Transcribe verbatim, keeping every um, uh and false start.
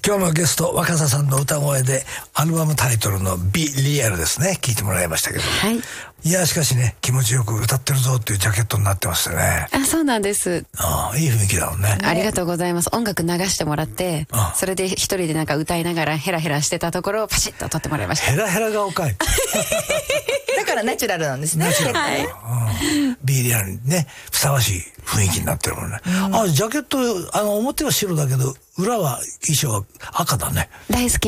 今日のゲスト若狭さんの歌声でアルバムタイトルの Be Real ですね、聞いてもらいましたけど、はい、いやしかしね、気持ちよく歌ってるぞっていうジャケットになってましたね。 あ、そうなんです。 ああ、いい雰囲気だもんね。 ありがとうございます。音楽流してもらって、それで一人でなんか歌いながらヘラヘラしてたところをパシッと撮ってもらいました。 ヘラヘラ顔かいだからナチュラルなんですね。 はい、 うん、ビーリアルにねふさわしい雰囲気になってるもんね。あ、ジャケットあの表は白だけど裏は衣装は赤だね。 大好き